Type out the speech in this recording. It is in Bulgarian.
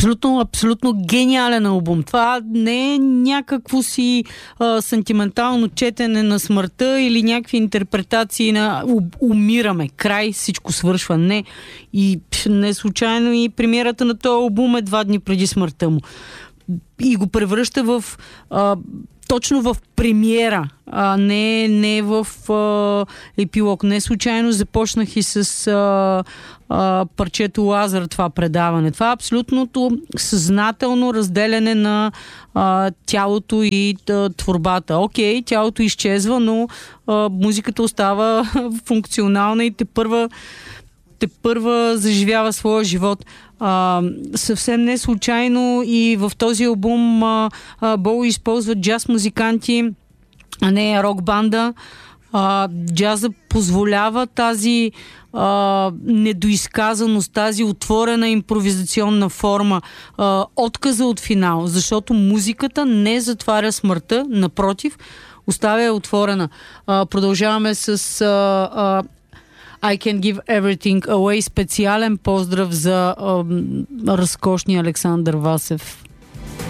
Абсолютно гениален албум. Това не е някакво си сантиментално четене на смъртта или някакви интерпретации на умираме, край, всичко свършва. Не. И не случайно и премиерата на този албум е 2 дни преди смъртта му. И го превръща в точно в премиера, а не в епилог. Не случайно започнах и с парчето Лазар, това предаване. Това е абсолютното съзнателно разделяне на тялото и творбата. Окей, тялото изчезва, но музиката остава функционална и те първа заживява своя живот. Съвсем не случайно и в този албум Боуи използват джаз музиканти, а не рок банда. Джаза позволява тази недоизказаност, тази отворена импровизационна форма, отказа от финал, защото музиката не затваря смъртта, напротив, оставя я отворена. Продължаваме с I Can Give Everything Away. Специален поздрав за разкошния Александър Васев.